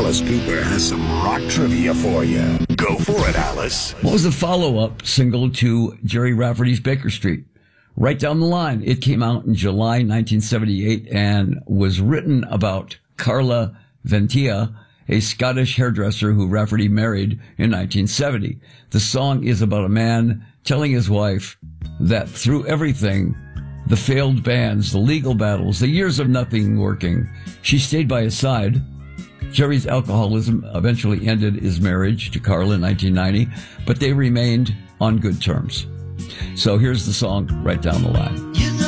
Alice Cooper has some rock trivia for you. Go for it, Alice. What was the follow-up single to Jerry Rafferty's Baker Street? Right Down the Line. It came out in July 1978 and was written about Carla Ventia, a Scottish hairdresser who Rafferty married in 1970. The song is about a man telling his wife that through everything, the failed bands, the legal battles, the years of nothing working, she stayed by his side. Jerry's alcoholism eventually ended his marriage to Carla in 1990, but they remained on good terms. So here's the song, Right Down the Line.